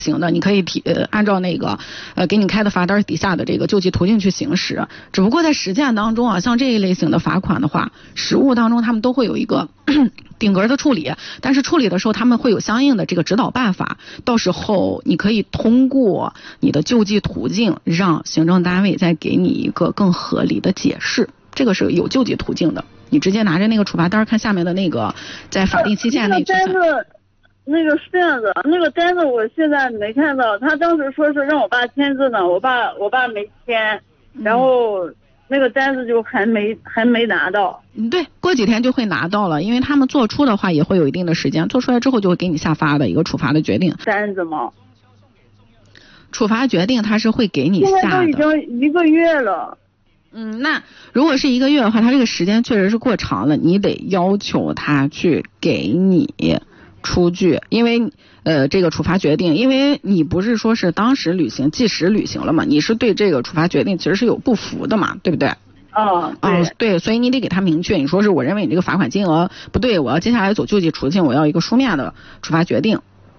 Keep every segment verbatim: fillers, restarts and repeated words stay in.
行的，你可以提呃按照那个呃给你开的罚单底下的这个救济途径去行使。只不过在实践当中啊，像这一类型的罚款的话，实务当中他们都会有一个顶格的处理，但是处理的时候他们会有相应的这个指导办法，到时候你可以通过你的救济途径，让行政单位再给你一个更合理的解释，这个是有救济途径的。你直接拿着那个处罚单看下面的那个在法定期限内去。 那个是这样子，那个单子我现在没看到，他当时说是让我爸签字呢，我爸我爸没签，然后那个单子就还没还没拿到。 嗯，对，过几天就会拿到了，因为他们做出的话也会有一定的时间，做出来之后就会给你下发的一个处罚的决定。 单子吗？ 处罚决定他是会给你下的。 现在都已经一个月了。 嗯，那如果是一个月的话，他这个时间确实是过长了，你得要求他去给你出具，因为呃这个处罚决定，因为你不是说是当时履行即时履行了嘛，你是对这个处罚决定其实是有不服的嘛，对不对？ 哦，对、 嗯，对，所以你得给他明确，你说是我认为你这个罚款金额不对，我要接下来走救济途径，我要一个书面的处罚决定。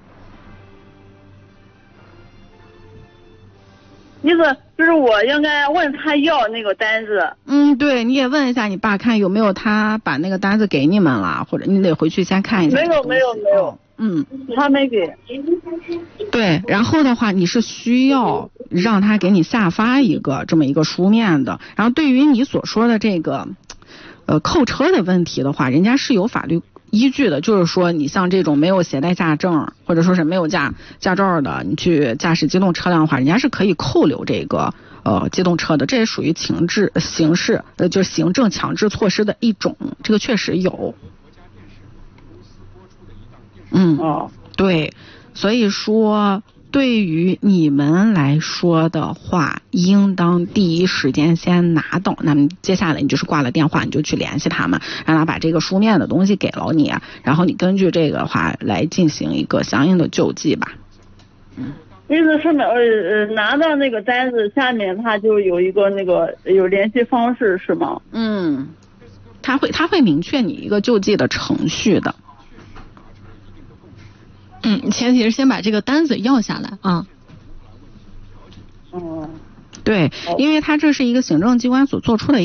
意思就是我应该问他要那个单子。 嗯，对，你也问一下你爸看有没有他把那个单子给你们了，或者你得回去先看一下。 没有没有没有。 嗯， 他没给。 对，然后的话你是需要让他给你下发一个这么一个书面的。然后对于你所说的这个呃扣车的问题的话，人家是有法律依据的，就是说你像这种没有携带驾证或者说是没有驾驾照的，你去驾驶机动车辆的话，人家是可以扣留这个呃机动车的，这也属于强制刑事呃就是行政强制措施的一种，这个确实有。嗯， 哦， 对，所以说对于你们来说的话，应当第一时间先拿到。那么接下来你就是挂了电话，你就去联系他们，让他把这个书面的东西给了你，然后你根据这个的话来进行一个相应的救济吧。 嗯，意思是呃呃拿到那个单子下面他就有一个那个有联系方式是吗？ 嗯，他会他会明确你一个救济的程序的。 嗯，前提是先把这个单子要下来啊。 嗯， 对，因为他这是一个行政机关所做出的